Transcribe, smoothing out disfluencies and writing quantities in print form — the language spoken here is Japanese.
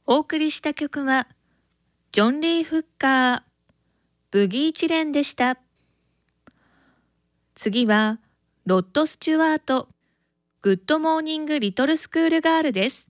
お送りした曲は、ジョン・リー・フッカー、ブギー・チレンでした。次は、ロッド・スチュワート、グッドモーニング・リトル・スクール・ガールです。